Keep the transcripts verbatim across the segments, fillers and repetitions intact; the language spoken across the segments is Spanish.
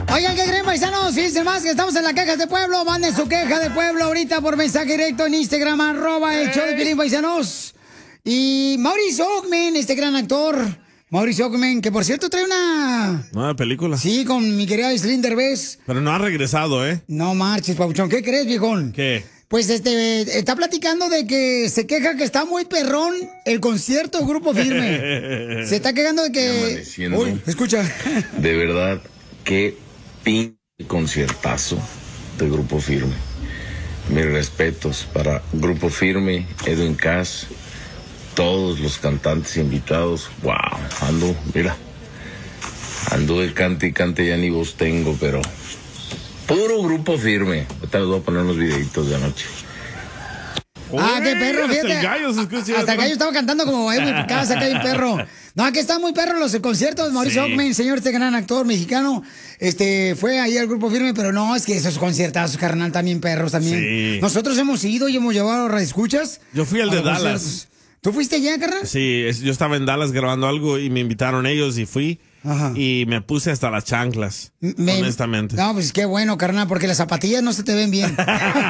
Oigan, ¿qué creen, paisanos? Fíjense más que estamos en la queja de pueblo. Manden su queja de pueblo ahorita por mensaje directo en Instagram, arroba el show de Piolín, paisanos. Y Mauricio Ockman, este gran actor, Mauricio Ockman, que por cierto trae una... Nueva película. Sí, con mi querida Islín Derbez. Pero no ha regresado, ¿eh? No marches, papuchón. ¿Qué crees, viejón? ¿Qué? Pues este, está platicando de que se queja que está muy perrón el concierto Grupo Firme. Se está quejando de que... Uy, escucha. De verdad, qué pin conciertazo de Grupo Firme. Mis respetos para Grupo Firme, Edwin Cass, todos los cantantes invitados. Wow, ando, mira, ando de cante y cante, ya ni voz tengo, pero puro Grupo Firme. Ahorita les voy a poner unos videitos de anoche. Ah, qué perro, fíjate. Hasta el gallo se escucha. Hasta el gallo estaba cantando como en mi casa, acá hay un perro. No, aquí está muy perro los conciertos. Mauricio Sí. Ockman, señor, este gran actor mexicano, este, fue ahí al Grupo Firme, pero no, es que esos conciertazos, carnal, también perros también. Sí. Nosotros hemos ido y hemos llevado a radioescuchas. Yo fui al a de los Dallas. conciertos. ¿Tú fuiste allá, carnal? Sí, es- yo estaba en Dallas grabando algo y me invitaron ellos y fui. Ajá. Y me puse hasta las chanclas, Me- honestamente. No, pues qué bueno, carnal, porque las zapatillas no se te ven bien.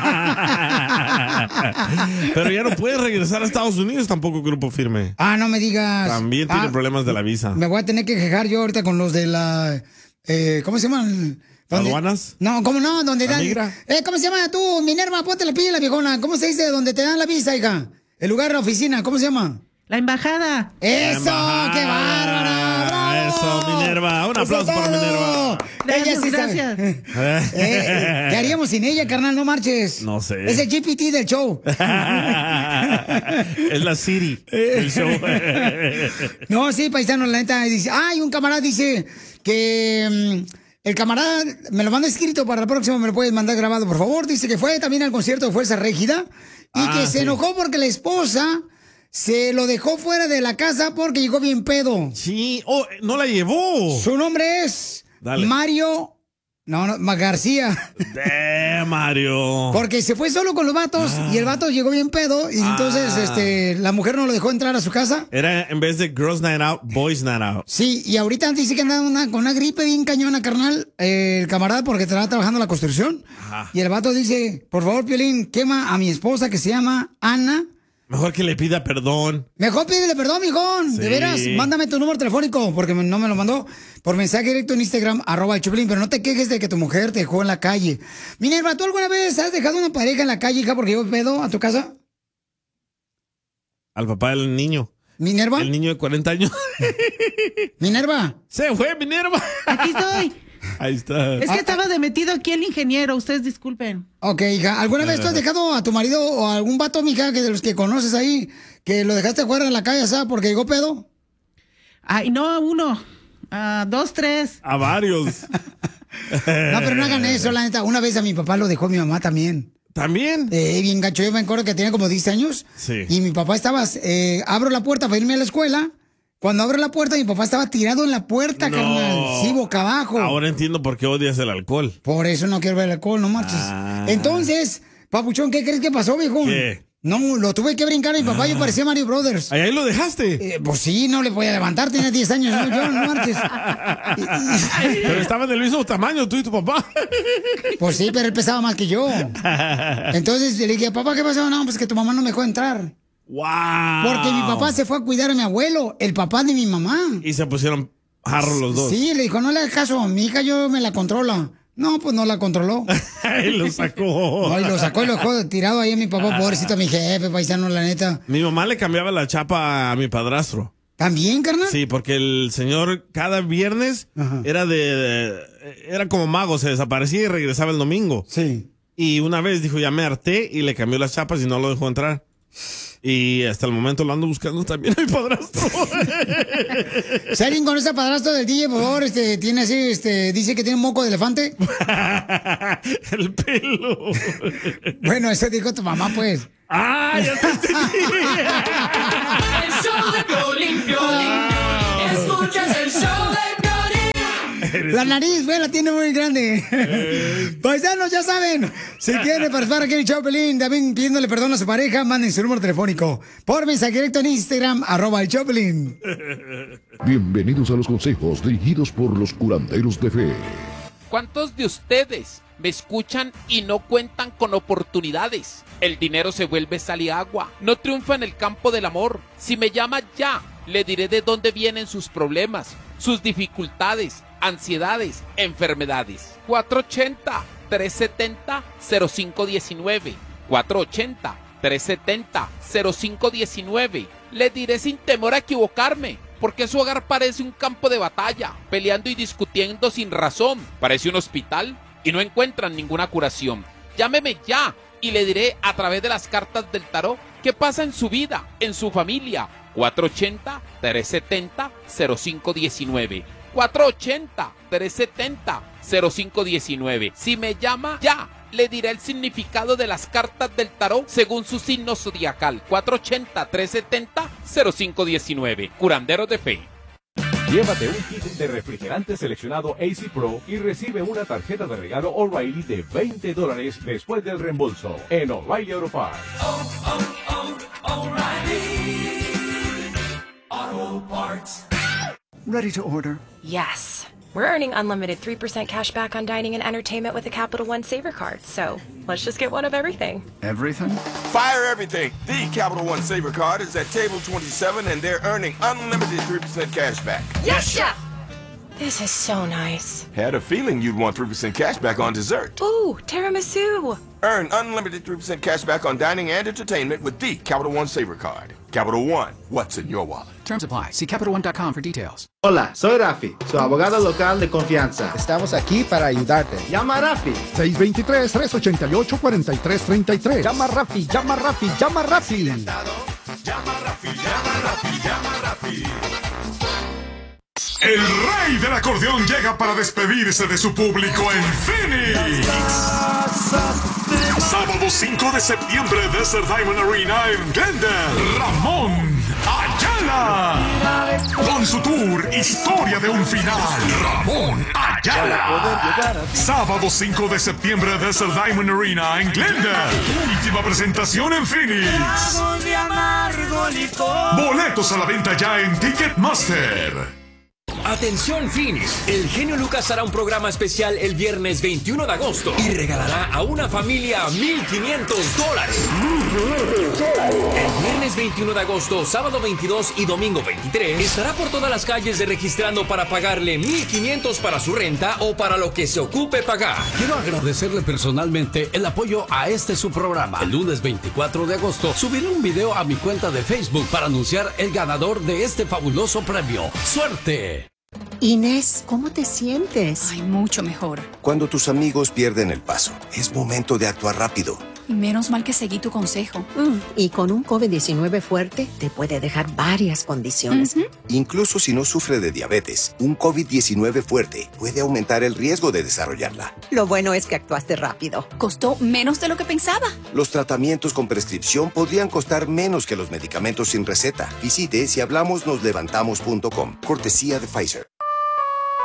Pero ya no puedes regresar a Estados Unidos tampoco, Grupo Firme. Ah, no me digas. También tiene Ah, problemas de la visa. Me voy a tener que quejar yo ahorita con los de la... Eh, ¿Cómo se llaman? ¿Dónde- ¿Aduanas? No, ¿cómo no? Donde ¿La dan... migra? Eh, ¿Cómo se llama tú, Minerva? Ponte la pila, viejona. ¿Cómo se dice donde te dan la visa, hija? El lugar, la oficina, ¿cómo se llama? La embajada. ¡Eso! Embajada. ¡Qué bárbara! ¡Bravo! Eso, Minerva. Un Eso aplauso para todo. Minerva. Ella Gracias, sí sabe. gracias. Eh, ¿Qué haríamos sin ella, carnal? No marches. No sé. Es el G P T del show. Es la Siri del show. No, sí, paisano, la neta. Dice, ay, un camarada dice que mm, el camarada me lo manda escrito para la próxima, me lo puedes mandar grabado, por favor. Dice que fue también al concierto de Fuerza Régida y Ah, que se sí. enojó porque la esposa se lo dejó fuera de la casa porque llegó bien pedo. Sí. Oh, no la llevó. Su nombre es Dale. Mario. No, no, Ma- García. De Mario. Porque se fue solo con los vatos y el vato llegó bien pedo y entonces Ah. este, la mujer no lo dejó entrar a su casa. Era en vez de Girls Night Out, Boys Night Out. Sí, y ahorita dice que anda una- con una gripe bien cañona, carnal, eh, el camarada, porque estaba trabajando en la construcción. Ajá. Y el vato dice, por favor, Piolín, quema a mi esposa que se llama Ana. Mejor que le pida perdón. Mejor pídele perdón, mijón. Sí. De veras, mándame tu número telefónico, porque me- no me lo mandó por mensaje directo en Instagram, arroba el Choplin, pero no te quejes de que tu mujer te dejó en la calle. Minerva, ¿tú alguna vez has dejado una pareja en la calle, hija, porque yo pedo a tu casa? Al papá del niño. ¿Minerva? El niño de cuarenta años. ¿Minerva? Se fue, Minerva. Aquí estoy. Ahí está. Es que estaba de metido aquí el ingeniero, ustedes disculpen. Ok, hija, ¿alguna vez tú has dejado a tu marido o a algún vato, mija, que de los que conoces ahí, que lo dejaste fuera de la calle, ¿sabes? Porque llegó pedo. Ay, no, uno. Ah, dos, tres. A varios. No, pero no hagan eso, la neta. Una vez a mi papá lo dejó mi mamá también. ¿También? Eh, bien gacho, yo me acuerdo que tenía como diez años. Sí. Y mi papá estaba, eh, abro la puerta para irme a la escuela. Cuando abro la puerta, mi papá estaba tirado en la puerta, No. carnal. Sí, boca abajo. Ahora entiendo por qué odias el alcohol. Por eso no quiero ver el alcohol, no marches. Ah. Entonces, papuchón, ¿qué crees que pasó, viejo? ¿Qué? No, lo tuve que brincar a mi papá, yo parecía Mario Brothers. Ahí lo dejaste. Eh, pues sí, no le podía levantar, tenía diez años, no, yo, no marches. Pero estaban del mismo tamaño, tú y tu papá. Pues sí, pero él pesaba más que yo. Entonces le dije, papá, ¿qué pasó? No, pues que tu mamá no me dejó entrar. ¡Wow! Porque mi papá se fue a cuidar a mi abuelo, el papá de mi mamá. Y se pusieron jarros los dos. Sí, le dijo, no le hagas caso, mi hija yo me la controla. No, pues no la controló. Y lo sacó. Ay, lo sacó y lo dejó tirado ahí a mi papá, pobrecito, a mi jefe, paisano, la neta. Mi mamá le cambiaba la chapa a mi padrastro. ¿También, carnal? Sí, porque el señor cada viernes Ajá. era de, de- Era como mago, se desaparecía y regresaba el domingo. Sí. Y una vez dijo, ya me harté y le cambió las chapas y no lo dejó entrar. Y hasta el momento lo ando buscando también a mi padrastro. Si alguien conoce a padrastro del D J, por favor, este, tiene así, este, dice que tiene un moco de elefante. El pelo. Bueno, eso dijo tu mamá, pues. ¡Ah, ya te entendí! El show de Piolín, Piolín. Escuchas el show de Piolín. La nariz, güey, la tiene muy grande. Paisanos, ya saben, si quieren participar aquí en el show, Pelín, también pidiéndole perdón a su pareja, manden su número telefónico por mensaje directo en Instagram, arroba el show, Pelín. Bienvenidos a los consejos dirigidos por los curanderos de fe. ¿Cuántos de ustedes me escuchan y no cuentan con oportunidades? El dinero se vuelve sal y agua. No triunfa en el campo del amor. Si me llama ya, le diré de dónde vienen sus problemas, sus dificultades, ansiedades, enfermedades. cuatro ochenta, tres setenta, cero cinco diecinueve. cuatro ochenta, tres setenta, cero cinco diecinueve. Le diré sin temor a equivocarme, porque su hogar parece un campo de batalla, peleando y discutiendo sin razón. Parece un hospital y no encuentran ninguna curación. Llámeme ya y le diré a través de las cartas del tarot qué pasa en su vida, en su familia. cuatro ochenta, tres setenta, cero cinco diecinueve. cuatro ochenta, tres setenta, cero cinco diecinueve. Si me llama ya, le diré el significado de las cartas del tarot según su signo zodiacal. cuatro ochenta, tres setenta, cero cinco diecinueve. Curanderos de fe. Llévate un kit de refrigerante seleccionado A C Pro y recibe una tarjeta de regalo O'Reilly de veinte dólares después del reembolso en O'Reilly Auto Parts. Oh, oh, oh, O'Reilly Auto Parts. Ready to order? Yes. We're earning unlimited three percent cash back on dining and entertainment with the Capital One Saver card, so let's just get one of everything. Everything? Fire everything. The Capital One Saver card is at table twenty-seven and they're earning unlimited three percent cash back. Yes, Chef! This is so nice. Had a feeling you'd want three percent cash back on dessert. Ooh, tiramisu! Earn unlimited three percent cash back on dining and entertainment with the Capital One Saver card. Capital One, what's in your wallet? Terms apply. See Capital One dot com for details. Hola, soy Rafi, su abogado local de confianza. Estamos aquí para ayudarte. Llama a Rafi. seis dos tres, tres ocho ocho, cuatro tres tres tres. Llama a Rafi, llama a Rafi, llama a Rafi. Llama a Rafi, llama a Rafi, llama a Rafi. El rey del acordeón llega para despedirse de su público en Phoenix. Sábado cinco de septiembre, Desert Diamond Arena en Glendale. Ramón Ayala. Con su tour Historia de un Final. Ramón Ayala. Sábado cinco de septiembre, Desert Diamond Arena en Glendale. Última presentación en Phoenix. Boletos a la venta ya en Ticketmaster. Atención Phoenix, el genio Lucas hará un programa especial el viernes veintiuno de agosto y regalará a una familia mil quinientos dólares. El viernes veintiuno de agosto, sábado veintidós y domingo veintitrés estará por todas las calles de registrando para pagarle mil quinientos para su renta o para lo que se ocupe pagar. Quiero agradecerle personalmente el apoyo a este su programa. El lunes veinticuatro de agosto subiré un video a mi cuenta de Facebook para anunciar el ganador de este fabuloso premio. ¡Suerte! Inés, ¿cómo te sientes? Ay, mucho mejor. Cuando tus amigos pierden el paso, es momento de actuar rápido. Menos mal que seguí tu consejo. Mm, y con un COVID diecinueve fuerte, te puede dejar varias condiciones. Uh-huh. Incluso si no sufre de diabetes, un COVID diecinueve fuerte puede aumentar el riesgo de desarrollarla. Lo bueno es que actuaste rápido. Costó menos de lo que pensaba. Los tratamientos con prescripción podrían costar menos que los medicamentos sin receta. Visite si hablamos nos levantamos punto com. Cortesía de Pfizer.